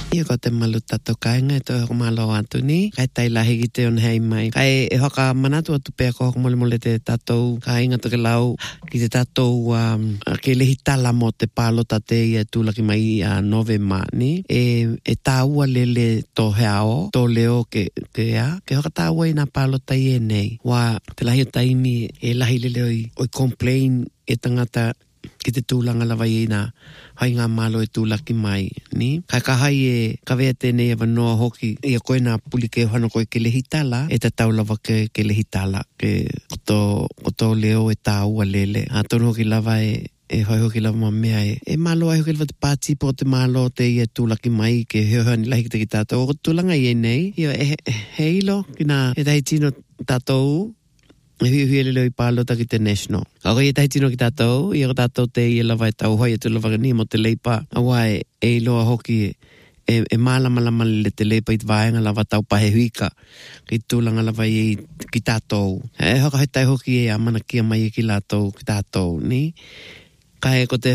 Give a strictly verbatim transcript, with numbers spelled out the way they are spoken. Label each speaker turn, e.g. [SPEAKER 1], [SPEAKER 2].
[SPEAKER 1] Ia ko te malu tato kainga e toa kumalo atu ni. Kai tai lahi ki te on hei mai. Kai e haka manatu atu pēa ko haka mole mole te tatou. Ka inga toke lau ki te tatou um, ke lehi tala mo te pālota te ia tūlaki mai a uh, novema ni. E, e tāua lele tō heao, tō leo ke, ke a. Ke haka tāua i nā pālota i e nei. Wa te lahi o taimi e lahi lele oi, oi complain e tangata ki te tūlanga lawa i nā hai ngā malo e tūlaki mai, ni? Kai ka hai e kawea tēnei e wanoa hoki i a koe nā puli ke hana koe ke lehi tala, e te tau lawa ke, ke lehi tala, ke koto, koto leo e tā ua lele. A tono hoki lawa e e hoi hoki lawa ma mea e, e malo ai hoki lawa te pāti po te malo te i e tūlaki mai ke heo heo ni lahi ki te ki tātou. O tūlanga i e nei, i e, e, he ilo ki nā e tahi tino tātou, e hui hui leo i pālota ki te national. A koe e tahi tino ki tātou, i o tātou te i e lawa e tau hoi e tu lawa ni mo te leipa. A wai e loa hoki e, e, e mālama lama le te leipa i te vāenga lawa tau pahe huika. Ki tūlanga lawa i ki tātou. E hoka hei tai hoki e amana kia mai e ki lātou ki tātou, ni? Ka e ko te